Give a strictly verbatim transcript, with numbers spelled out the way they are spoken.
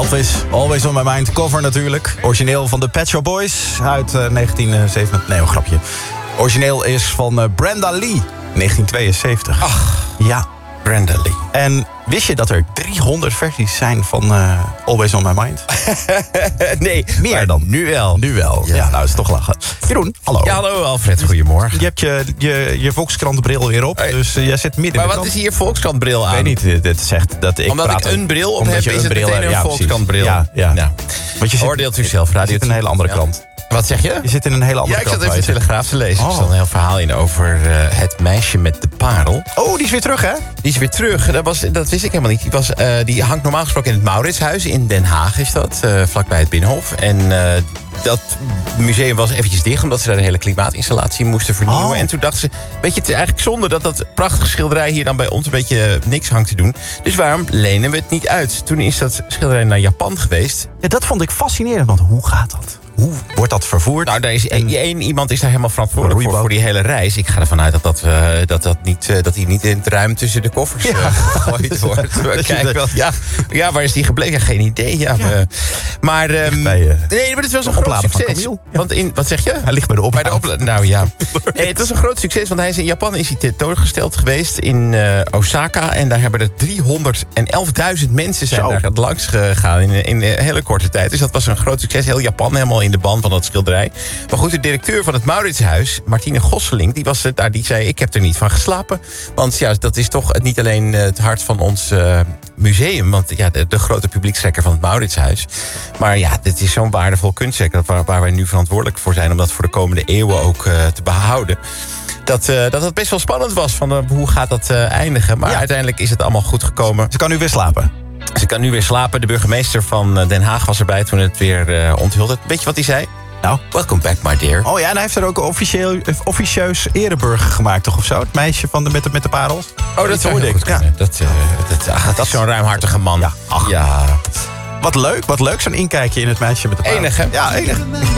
Elvis, Always on My Mind, cover natuurlijk. Origineel van de Pet Shop Boys uit uh, negentien zevenenzeventig. Nee, een grapje. Origineel is van uh, Brenda Lee, negentien tweeënzeventig. Ach, ja. Brenda Lee. En wist je dat er driehonderd versies zijn van uh, Always on My Mind? Nee, meer dan. Nu wel. Nu wel. Ja, ja nou is toch lachen. Jeroen, hallo. Ja, hallo Alfred, goedemorgen. Je hebt je, je, je Volkskrantbril weer op, hey. dus uh, jij zit midden maar in de wat krant. is hier Volkskrantbril aan? Ik weet niet, dit zegt dat ik Omdat praat ik een bril op heb, je is het bril, meteen een ja, Volkskrantbril. Ja, ja. Nou, Want je zit, oordeelt u zelf, radio. Je zit in een hele andere krant. Wat zeg je? Je zit in een hele andere krant. Ja, ik krant. zat even de Telegraaf te lezen. Oh. Er staat een heel verhaal in over uh, het meisje met de parel. Oh, die is weer terug, hè? Die is weer terug. Dat, was, dat wist ik helemaal niet. Die, was, uh, die hangt normaal gesproken in het Mauritshuis. In Den Haag is dat, uh, vlakbij het Binnenhof. En uh, dat museum was eventjes dicht, omdat ze daar de hele klimaatinstallatie moesten vernieuwen. Oh. En toen dachten ze, weet je, het is eigenlijk zonde dat dat prachtige schilderij hier dan bij ons een beetje niks hangt te doen. Dus waarom lenen we het niet uit? Toen is dat schilderij naar Japan geweest. Ja, dat vond ik fascinerend, want hoe gaat dat? Hoe wordt dat vervoerd? Nou, daar is één, één iemand is daar helemaal verantwoordelijk voor, voor die hele reis. Ik ga ervan uit dat, dat, uh, dat, dat, niet, uh, dat die niet in het ruim tussen de koffers uh, ja. gegooid wordt. Kijk wel, ja, ja, waar is die gebleven? Geen idee. Ja, ja. Uh, maar, um, bij, uh, nee, maar het was een groot succes. Ja. Want in, wat zeg je? Hij ligt bij de oplader. Opla- nou ja. Nee, het was een groot succes, want hij is in Japan is hij tentoongesteld geweest in uh, Osaka. En daar hebben er driehonderdelfduizend mensen zijn Zo. daar langs gegaan in, in een hele korte tijd. Dus dat was een groot succes. Heel Japan helemaal in de band van dat schilderij. Maar goed, de directeur van het Mauritshuis, Martine Gosseling, die was daar, die zei, ik heb er niet van geslapen. Want ja, dat is toch niet alleen het hart van ons uh, museum. Want ja, de, de grote publiekstrekker van het Mauritshuis. Maar ja, dit is zo'n waardevol kunstwerk waar, waar wij nu verantwoordelijk voor zijn om dat voor de komende eeuwen ook uh, te behouden. Dat, uh, dat het best wel spannend was van uh, hoe gaat dat uh, eindigen. Maar ja. uiteindelijk is het allemaal goed gekomen. Ze kan nu weer slapen. Ze kan nu weer slapen. De burgemeester van Den Haag was erbij toen het weer uh, onthulde. Weet je wat hij zei? Nou, welcome back, my dear. Oh ja, en hij heeft er ook een officieel, officieus ereburger gemaakt, toch of zo? Het meisje van de, met, de, met de parels. Oh, dat zou ik. Ja. Dat, uh, dat, ach, dat, dat is zo'n ruimhartige man. Ja, ach. ja. Wat leuk, wat leuk, zo'n inkijkje in het meisje met de parels. Enig, hè? Ja, enig.